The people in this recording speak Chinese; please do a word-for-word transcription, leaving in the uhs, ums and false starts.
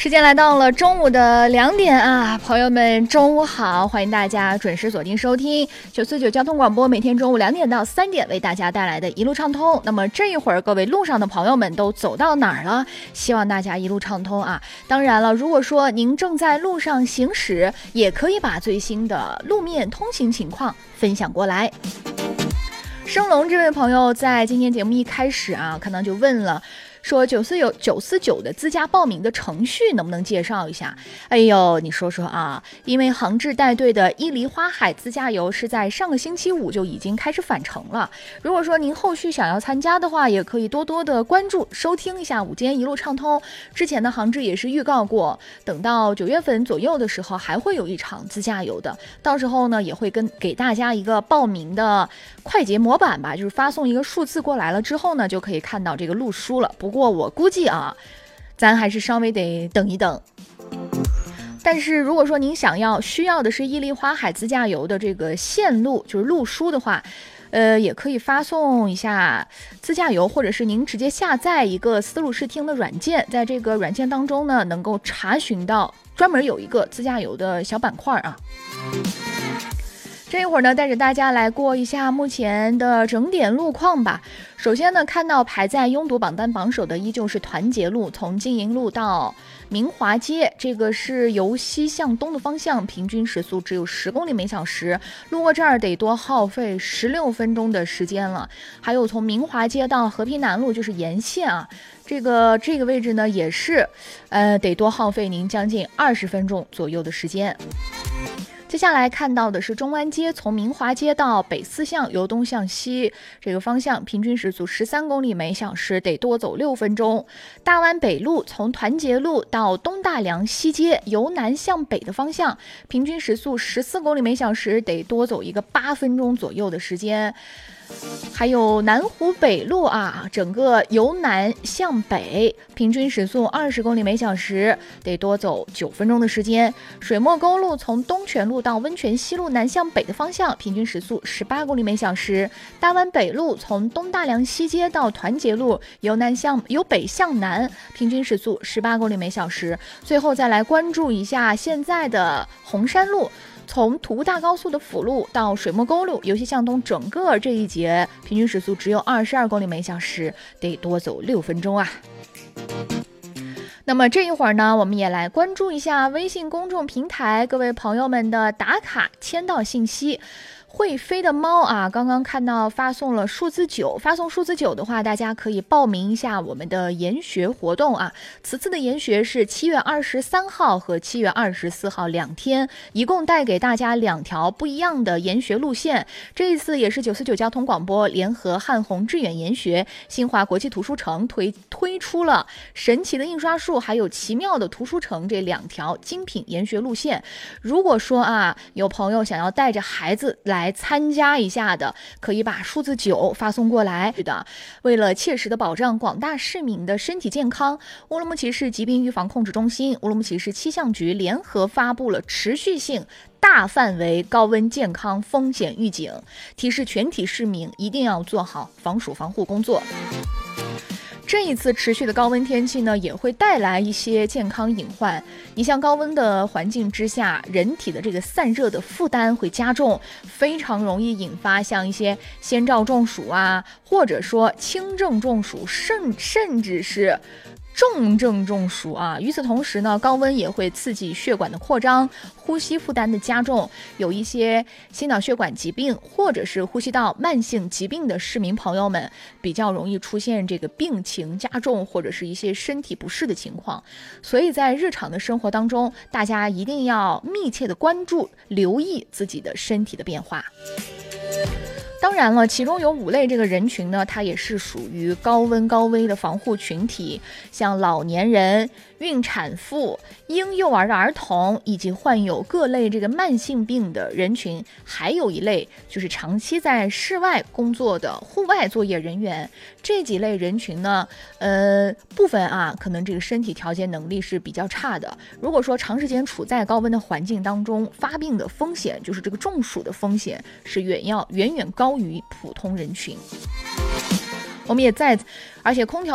时间来到了中午的两点啊，朋友们中午好，欢迎大家准时锁定收听九四九交通广播，每天中午两点到三点为大家带来的一路畅通。那么这一会儿各位路上的朋友们都走到哪儿了？希望大家一路畅通啊。当然了，如果说您正在路上行驶，也可以把最新的路面通行情况分享过来。生龙这位朋友在今天节目一开始啊，可能就问了，说九四有九四九的自驾报名的程序能不能介绍一下？哎呦，你说说啊，因为杭志带队的伊犁花海自驾游是在上个星期五就已经开始返程了。如果说您后续想要参加的话，也可以多多的关注收听一下午间一路畅通。之前的杭志也是预告过，等到九月份左右的时候还会有一场自驾游的，到时候呢也会跟给大家一个报名的快捷模板吧，就是发送一个数字过来了之后呢，就可以看到这个路书了。不过不过我估计啊，咱还是稍微得等一等。但是如果说您想要需要的是伊犁花海自驾游的这个线路，就是路书的话，呃，也可以发送一下自驾游，或者是您直接下载一个丝路视听的软件，在这个软件当中呢，能够查询到专门有一个自驾游的小板块啊。这一会儿呢，带着大家来过一下目前的整点路况吧。首先呢，看到排在拥堵榜单榜首的依旧是团结路，从经营路到明华街，这个是由西向东的方向，平均时速只有十公里每小时，路过这儿得多耗费十六分钟的时间了。还有从明华街到和平南路，就是沿线啊，这个这个位置呢也是，呃，得多耗费您将近二十分钟左右的时间。接下来看到的是中湾街，从明华街到北四巷，由东向西这个方向，平均时速十三公里每小时，得多走六分钟。大湾北路从团结路到东大梁西街，由南向北的方向，平均时速十四公里每小时，得多走一个八分钟左右的时间。还有南湖北路啊，整个由南向北，平均时速二十公里每小时，得多走九分钟的时间。水墨沟路从东泉路到温泉西路南向北的方向，平均时速十八公里每小时。大湾北路从东大梁西街到团结路，由南向由北向南，平均时速十八公里每小时。最后再来关注一下现在的红山路，从途大高速的辅路到水墨沟路，由西向东，整个这一节平均时速只有二十二公里每小时，得多走六分钟啊。那么这一会儿呢，我们也来关注一下微信公众平台各位朋友们的打卡签到信息。会飞的猫啊，刚刚看到发送了数字九，发送数字九的话，大家可以报名一下我们的研学活动啊。此次的研学是七月二十三号和七月二十四号两天，一共带给大家两条不一样的研学路线。这一次也是九四九交通广播联合汉宏致远研学、新华国际图书城推推出了神奇的印刷术还有奇妙的图书城这两条精品研学路线。如果说啊，有朋友想要带着孩子来来参加一下的，可以把数字九发送过来。是的，为了切实的保障广大市民的身体健康，乌鲁木齐市疾病预防控制中心、乌鲁木齐市气象局联合发布了持续性大范围高温健康风险预警，提示全体市民一定要做好防暑防护工作。这一次持续的高温天气呢，也会带来一些健康隐患。你像高温的环境之下，人体的这个散热的负担会加重，非常容易引发像一些先兆中暑啊，或者说轻症中暑，甚甚至是重症中暑啊。与此同时呢，高温也会刺激血管的扩张，呼吸负担的加重，有一些心脑血管疾病或者是呼吸道慢性疾病的市民朋友们，比较容易出现这个病情加重或者是一些身体不适的情况。所以在日常的生活当中，大家一定要密切的关注，留意自己的身体的变化。当然了，其中有五类这个人群呢，它也是属于高温高危的防护群体，像老年人、孕产妇、婴幼儿的儿童，以及患有各类这个慢性病的人群，还有一类就是长期在室外工作的户外作业人员。这几类人群呢，呃，部分啊，可能这个身体调节能力是比较差的。如果说长时间处在高温的环境当中，发病的风险，就是这个中暑的风险，是远要远远高于普通人群。我们也在，而且空调